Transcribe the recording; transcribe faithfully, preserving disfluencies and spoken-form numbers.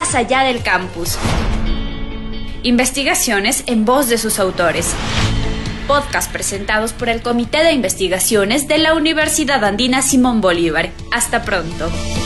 más allá del campus. Investigaciones en voz de sus autores. Podcast presentados por el Comité de Investigaciones de la Universidad Andina Simón Bolívar. Hasta pronto.